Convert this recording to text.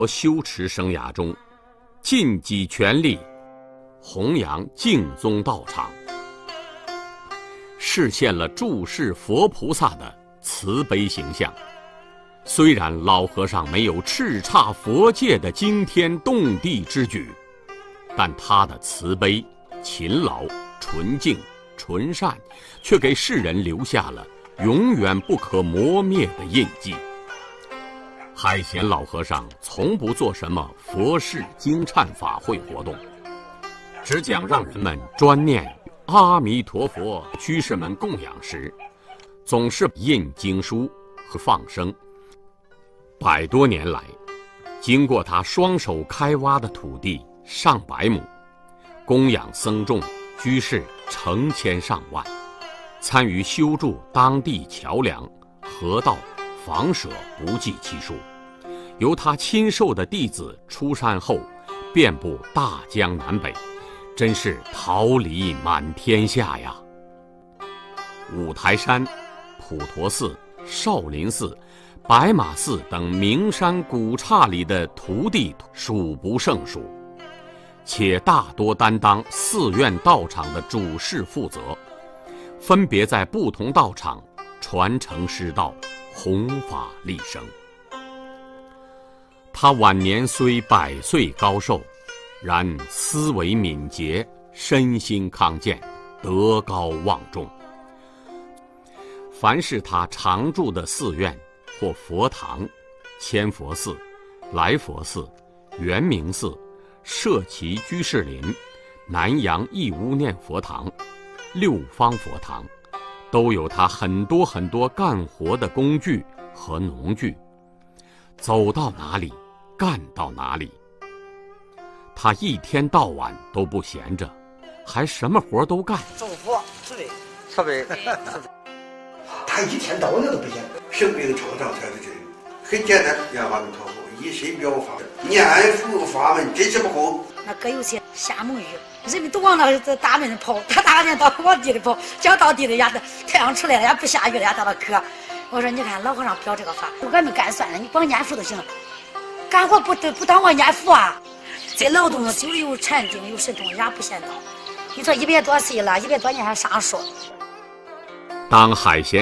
修持生涯中，尽己全力弘扬净宗道场，实现了住世佛菩萨的慈悲形象。虽然老和尚没有叱咤佛界的惊天动地之举，但他的慈悲、勤劳、纯净、纯善，却给世人留下了永远不可磨灭的印记。海贤老和尚从不做什么佛事经忏法会活动，只讲让人们专念阿弥陀佛。居士们供养时，总是印经书和放生。100多年来，经过他双手开挖的土地上百亩，供养僧众居士成千上万，参与修筑当地桥梁、河道、房舍不计其数。由他亲授的弟子出山后，遍布大江南北，真是桃李满天下呀！五台山、普陀寺、少林寺、白马寺等名山古刹里的徒弟数不胜数，且大多担当寺院道场的主事负责，分别在不同道场传承师道，弘法利生。他晚年虽100岁高寿，然思维敏捷，身心康健，德高望重。凡是他常住的寺院或佛堂，千佛寺、来佛寺、圆明寺、社稷居士林、南阳义乌念佛堂、六方佛堂，都有他很多干活的工具和农具，走到哪里干到哪里。他一天到晚都不闲着，还什么活都干。 走活，设备。 他一天到晚都不闲。生病常常才是这个，很简单，念阿弥陀佛，一心表法，念佛法门真是不空。 那可有些瞎蒙语，人们都往那大门跑，他大门到往地里跑，脚到地里呀，太阳出来了呀，不下雨了呀，到了渴。我说你看老和尚表这个法，俺们干算了，你光念佛就行了，干活不当我念佛啊。在劳动久了有禅定有神通也不嫌早。你说100多岁了，100多年还上树。 当海贤